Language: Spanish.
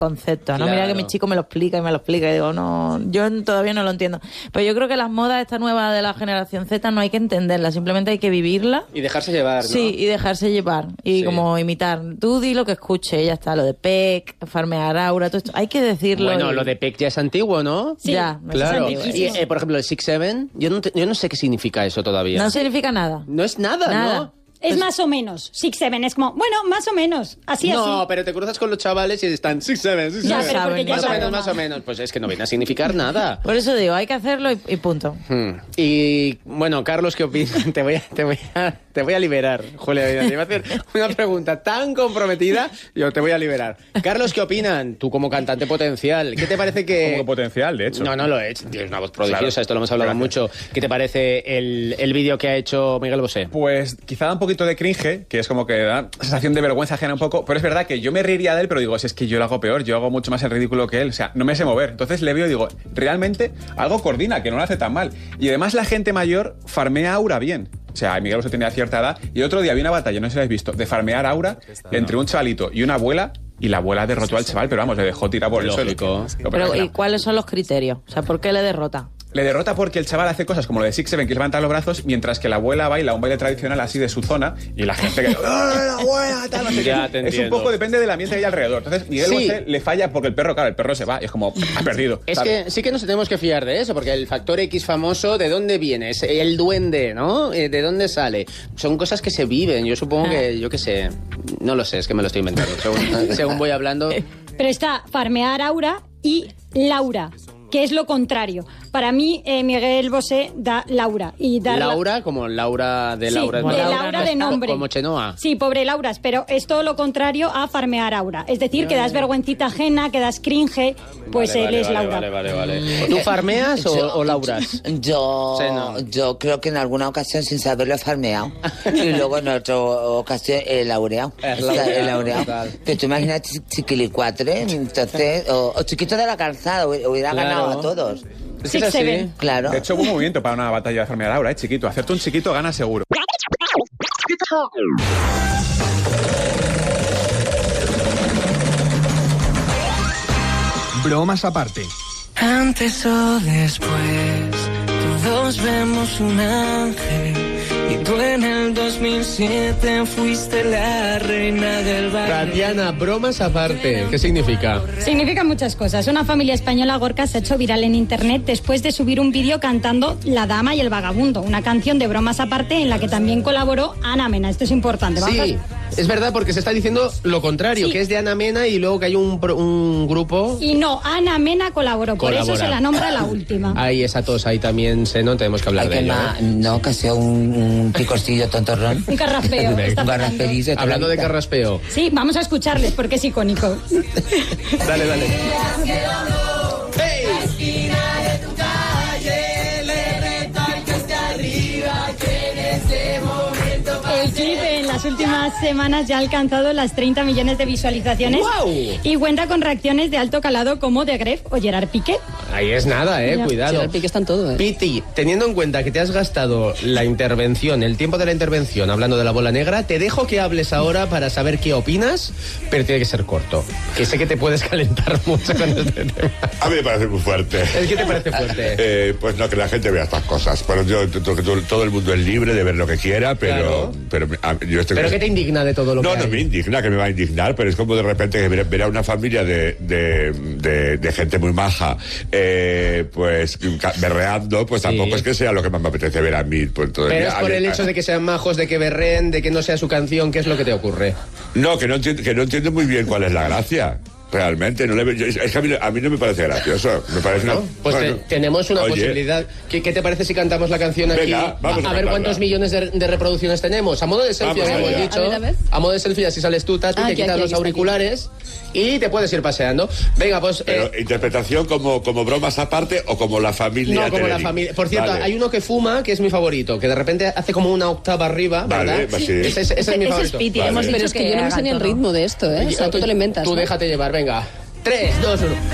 concepto, ¿no? Claro. Mira que mi chico me lo explica y digo, no, yo todavía no lo entiendo. Pero yo creo que las modas esta nueva de la generación Z no hay que entenderlas, simplemente hay que vivirla. Y dejarse llevar, ¿no? Sí, y dejarse llevar. Y Sí. como imitar. Tú di lo que escuche, ya está. Lo de Peck, farmear Aura, todo esto. Hay que decirlo. Bueno, y... lo de Peck ya es antiguo, ¿no? Sí, ya, Claro. es Y, antiguísimo. por ejemplo, el 6-7, yo no sé qué significa eso todavía. No significa nada. No es nada, Nada. ¿no? Es más o menos. 6-7 es como, bueno, más o menos. Así. No, pero te cruzas con los chavales y están 6-7, 6-7. Ya, pero porque ya Más o está menos, broma. más o menos. Pues es que no viene a significar nada. Por eso digo, hay que hacerlo y punto. Y bueno, Carlos, ¿qué opinas? Te voy a liberar, Julia. Te iba a hacer una pregunta tan comprometida, yo te voy a liberar. Carlos, ¿qué opinan? Tú como cantante potencial, ¿qué te parece que...? Como potencial, de hecho. No lo he hecho. Tienes una voz prodigiosa, Claro. esto lo hemos hablado Gracias. mucho. ¿Qué te parece el vídeo que ha hecho Miguel Bosé? Pues quizá da un poquito de cringe, que es como que da sensación de vergüenza ajena un poco, pero es verdad que yo me reiría de él, pero digo, si es que yo lo hago peor, yo hago mucho más el ridículo que él, o sea, no me sé mover. Entonces le veo y digo, realmente algo coordina, que no lo hace tan mal. Y además la gente mayor farmea Aura bien. O sea, Miguel Bosé tenía cierta edad, y el otro día había una batalla, no sé si la habéis visto, de farmear Aura entre un chavalito y una abuela, y la abuela derrotó al chaval, pero vamos, le dejó tirar por el suelo. Lógico. Pero, ¿y cuáles son los criterios? O sea, ¿por qué le derrota? Le derrota porque el chaval hace cosas como lo de 6-7, que levanta los brazos, mientras que la abuela baila un baile tradicional así de su zona, y la gente que... ¡Ah, la abuela! Tal, no sé Ya qué. te Es un entiendo. poco, depende del ambiente que hay alrededor. Entonces, Miguel Sí. Bosé le falla porque el perro, claro, el perro se va, y es como, ha perdido. Es ¿sabes? que sí que nos tenemos que fiar de eso, porque el factor X famoso, ¿de dónde viene? Es el duende, ¿no? ¿De dónde sale? Son cosas que se viven. Yo supongo que, yo qué sé, no lo sé, es que me lo estoy inventando. Según voy hablando... Pero está farmear Aura y Laura, que es lo contrario. Para mí, Miguel Bosé da Laura. Y dar Laura, como Laura de Sí, Laura. de Laura Laura de nombre. Como Chenoa. Sí, pobre Lauras, pero es todo lo contrario a farmear Aura. Es decir, que das vergüencita ajena, que das cringe, pues él es Laura. Vale. ¿Tú farmeas o lauras? Yo creo que en alguna ocasión sin saberlo he farmeado. Y luego en otra ocasión he laureado. He laureado. Total. Que tú imaginas chiquilicuatre, entonces, o chiquito de la calzada, hubiera Claro. ganado a todos. Es que es así. 6-7. Claro. De hecho, hubo un movimiento para una batalla de farmear Aura, chiquito. Hacerte un chiquito gana seguro. Bromas aparte. Antes o después, todos vemos un ángel. Y tú en el 2007 fuiste la reina del baile. Tatiana, bromas aparte. ¿Qué significa? Significa muchas cosas. Una familia española, Gorka, se ha hecho viral en internet después de subir un vídeo cantando La Dama y el Vagabundo, una canción de bromas aparte en la que también colaboró Ana Mena. Esto es importante. Vamos Sí, es verdad, porque se está diciendo lo contrario, Sí. que es de Ana Mena y luego que hay un grupo... Y no, Ana Mena colaboró, por eso Colabora. se la nombra la última. Ahí esa tos, ahí también no tenemos que hablar Hay de que ello. más, no, que ha sido un picorcillo tontorrón. Un carraspeo. está Un pasando. garrasperizo. Hablando de carraspeo. Sí, vamos a escucharles porque es icónico. Dale. El clip en las últimas semanas ya ha alcanzado las 30 millones de visualizaciones. ¡Guau! Y cuenta con reacciones de alto calado como de Gref o Gerard Piqué. Ahí es nada, Ya. cuidado. Pique está en todo, Piti, teniendo en cuenta que te has gastado la intervención, el tiempo de la intervención, hablando de la bola negra, te dejo que hables ahora para saber qué opinas, pero tiene que ser corto. Que sé que te puedes calentar mucho con este tema. A mí me parece muy fuerte. ¿El qué te parece fuerte? Pues no, que la gente vea estas cosas. Pero todo el mundo es libre de ver lo que quiera, Claro. pero yo estoy... ¿Pero qué te indigna de todo lo que No hay? me indigna, que me va a indignar, pero es como de repente ver a una familia de gente muy maja, pues berreando, pues tampoco es que sea lo que más me apetece ver a mí. Pues, todo el Pero día. es por el hecho de que sean majos, de que berreen, de que no sea su canción, ¿qué es lo que te ocurre? No, que no entiendo muy bien cuál es la gracia. Realmente, es que a mí no me parece gracioso. Me parece ¿No? Pues tenemos una oye, posibilidad. ¿Qué te parece si cantamos la canción aquí? Venga, vamos a ver cantarla. cuántos millones de reproducciones tenemos. A modo de selfie, Vamos como allá. hemos dicho. A ver. A modo de selfie, así sales tú, Tati, te Aquí, quitas aquí, los aquí, auriculares y te puedes ir paseando. Venga, pues... Pero interpretación como bromas aparte o como la familia. no, como la Telerín. familia. Por cierto, Vale. hay uno que fuma, que es mi favorito, que de repente hace como una octava arriba, Vale, ¿verdad? pues sí. Ese es mi Ese es favorito. Piti, Vale. hemos dicho Pero es que yo no me sé ni el hagan todo. ritmo de esto, ¿eh? O sea, tú te lo inventas. Tú ¿no? déjate llevar, venga. 3, 2, 1.